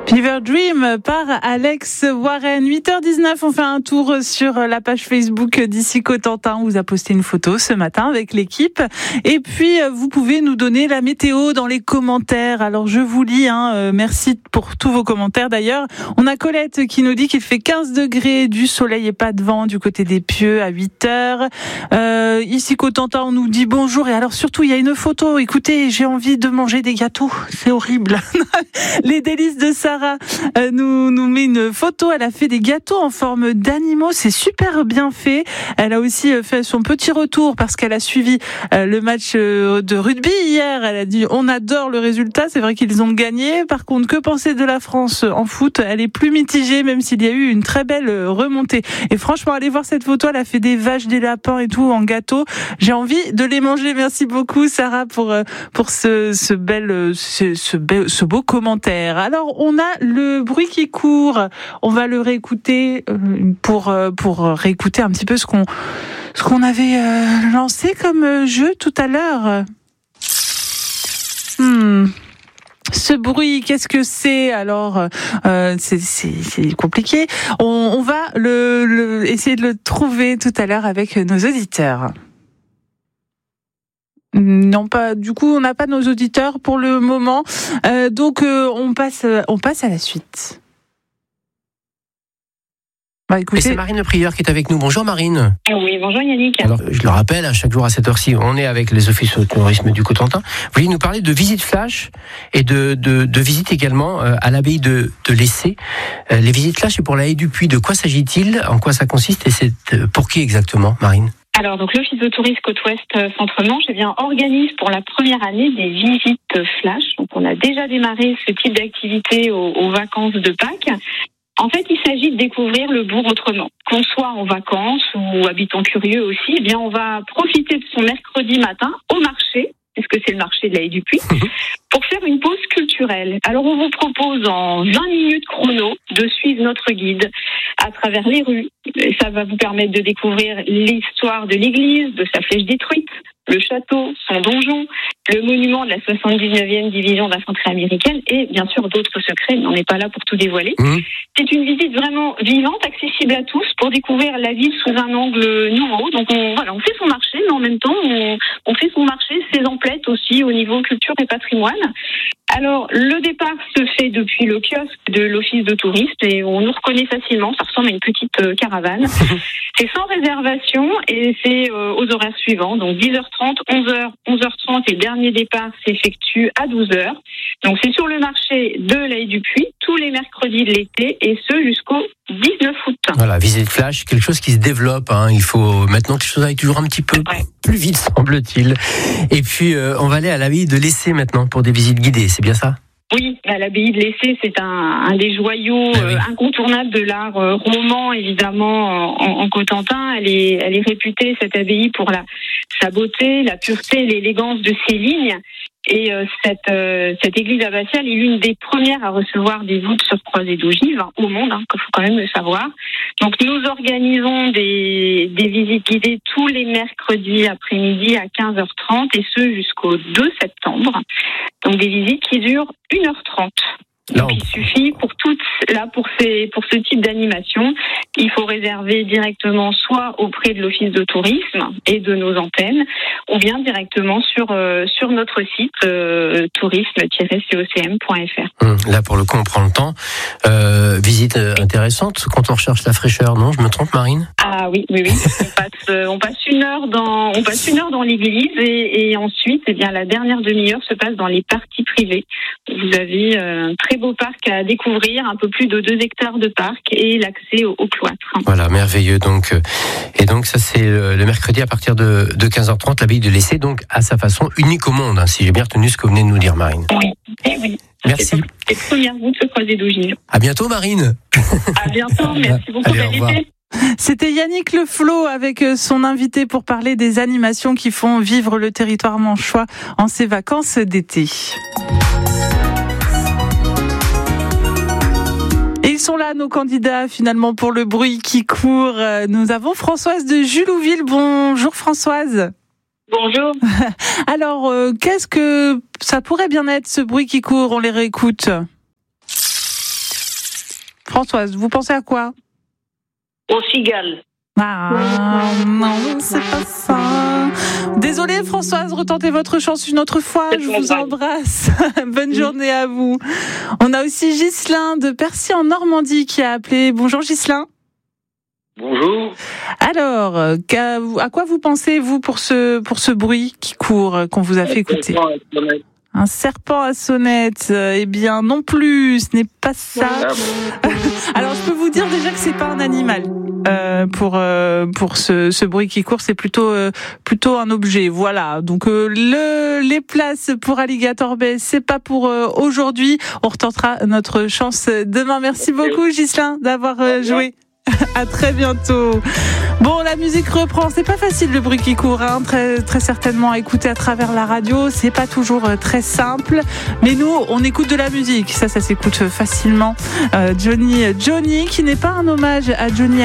Fever Dream par Alex Warren. 8h19, on fait un tour sur la page Facebook d'Ici Cotentin. On vous a posté une photo ce matin avec l'équipe. Et puis, vous pouvez nous donner la météo dans les commentaires. Alors, je vous lis, merci pour tous vos commentaires. D'ailleurs, on a Colette qui nous dit qu'il fait 15 degrés, du soleil et pas de vent du côté des Pieux à 8h. Ici Cotentin, on nous dit bonjour. Et alors, surtout, il y a une photo. Écoutez, j'ai envie de manger des gâteaux. C'est horrible. Les délices de Sarah nous met une photo. Elle a fait des gâteaux en forme d'animaux. C'est super bien fait. Elle a aussi fait son petit retour parce qu'elle a suivi le match de rugby hier. Elle a dit on adore le résultat. C'est vrai qu'ils ont gagné. Par contre, que penser de la France en foot? Elle est plus mitigée, même s'il y a eu une très belle remontée. Et franchement, allez voir cette photo. Elle a fait des vaches, des lapins et tout en gâteau. J'ai envie de les manger. Merci beaucoup, Sarah, pour ce beau commentaire. Alors, on a le bruit qui court. On va le réécouter pour réécouter un petit peu ce qu'on avait lancé comme jeu tout à l'heure. Ce bruit, qu'est-ce que c'est? Alors, c'est compliqué. On va essayer de le trouver tout à l'heure avec nos auditeurs. Non, pas. Du coup, on n'a pas nos auditeurs pour le moment. Donc, on passe à la suite. Écoutez... Et c'est Marine Le Prieur qui est avec nous. Bonjour Marine. Oui, bonjour Yannick. Alors, je le rappelle, à chaque jour à cette heure-ci, on est avec les offices de tourisme du Cotentin. Vous vouliez nous parler de visites flash et de visites également à l'abbaye de Lessay. Les visites flash, c'est pour la haie du Puy. De quoi s'agit-il? En quoi ça consiste? Et c'est pour qui exactement, Marine? Alors, donc, l'Office de tourisme Côte-Ouest Centre-Manche, organise pour la première année des visites flash. Donc, on a déjà démarré ce type d'activité aux vacances de Pâques. En fait, il s'agit de découvrir le bourg autrement. Qu'on soit en vacances ou habitant curieux aussi, on va profiter de son mercredi matin au marché, puisque c'est le marché de la haie du Puy, pour faire une pause culturelle. Alors, on vous propose en 20 minutes chrono de suivre notre guide à travers les rues. Et ça va vous permettre de découvrir l'histoire de l'église, de sa flèche détruite, le château, son donjon, le monument de la 79e division d'infanterie américaine et bien sûr d'autres secrets, mais on n'est pas là pour tout dévoiler. C'est une visite vraiment vivante, accessible à tous pour découvrir la ville sous un angle nouveau. Donc on fait son marché, mais en même temps on fait son marché, ses emplettes aussi au niveau culture et patrimoine. Alors, le départ se fait depuis le kiosque de l'Office de tourisme et on nous reconnaît facilement, ça ressemble à une petite caravane. C'est sans réservation et c'est aux horaires suivants, donc 10h30, 11h, 11h30 et le dernier départ s'effectue à 12h. Donc c'est sur le marché de la haie du Puy, tous les mercredis de l'été et ce jusqu'au 19 août. Voilà, visite flash, quelque chose qui se développe. Il faut maintenant que les choses aillent toujours un petit peu plus vite, semble-t-il. Et puis, on va aller à l'abbaye de Lessay maintenant pour des visites guidées, c'est bien ça? Oui, l'abbaye de Lessay, c'est un des joyaux incontournables de l'art roman, évidemment, en Cotentin. Elle est réputée, cette abbaye, pour sa beauté, la pureté, l'élégance de ses lignes. Et cette église abbatiale est l'une des premières à recevoir des voûtes sur croisées d'ogives au monde, qu'il faut quand même le savoir. Donc nous organisons des visites guidées tous les mercredis après-midi à 15h30 et ce jusqu'au 2 septembre. Donc des visites qui durent 1h30. Donc il suffit pour ce type d'animation, il faut réserver directement soit auprès de l'Office de tourisme et de nos antennes, ou bien directement sur notre site tourisme-cocm.fr. Là pour le coup on prend le temps. Visite intéressante quand on recherche la fraîcheur, non? Je me trompe, Marine? Ah oui. On passe une heure dans l'église et ensuite la dernière demi-heure se passe dans les parties privées. Vous avez un très beau parc à découvrir, un peu plus de 2 hectares de parc et l'accès au cloître. Voilà, merveilleux. Donc, et donc ça c'est le mercredi à partir de 15h30, l'abbaye de Lessay, donc à sa façon unique au monde, si j'ai bien retenu ce que vous venez de nous dire, Marine. Oui. Merci. Les premières voûtes se croiser d'ogives. À bientôt, Marine. À bientôt, merci beaucoup. Allez, au revoir. C'était Yannick Le Flot avec son invité pour parler des animations qui font vivre le territoire manchois en ses vacances d'été. Et ils sont là, nos candidats, finalement, pour le bruit qui court. Nous avons Françoise de Julouville. Bonjour Françoise. Bonjour. Alors, qu'est-ce que ça pourrait bien être, ce bruit qui court? On les réécoute. Françoise, vous pensez à quoi? Aux cigales. Ah non, c'est pas ça. Désolée Françoise, retentez votre chance une autre fois. Je vous embrasse. Bonne journée à vous. On a aussi Ghislain de Percy en Normandie qui a appelé. Bonjour Ghislain. Bonjour. Alors, à quoi vous pensez vous pour ce bruit qui court qu'on vous a fait écouter? Un serpent à sonnette, eh bien non plus, ce n'est pas ça. Alors je peux vous dire déjà que c'est pas un animal. Pour ce bruit qui court, c'est plutôt un objet. Voilà. Donc les places pour Alligator Bay, c'est pas pour aujourd'hui. On retentera notre chance demain. Merci beaucoup Ghislain d'avoir joué. À très bientôt. Bon, la musique reprend. C'est pas facile le bruit qui court, hein. Très, très certainement à écouter à travers la radio. C'est pas toujours très simple. Mais nous, on écoute de la musique. Ça s'écoute facilement. Johnny, qui n'est pas un hommage à Johnny